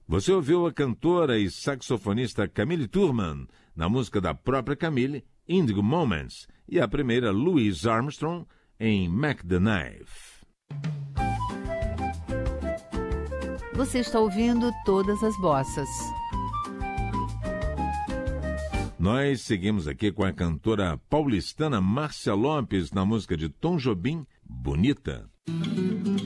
Você ouviu a cantora e saxofonista Camille Turman, na música da própria Camille, Indigo Moments, e a primeira Louis Armstrong, em Mac the Knife. Você está ouvindo Todas as Bossas. Nós seguimos aqui com a cantora paulistana Márcia Lopes, na música de Tom Jobim, Bonita.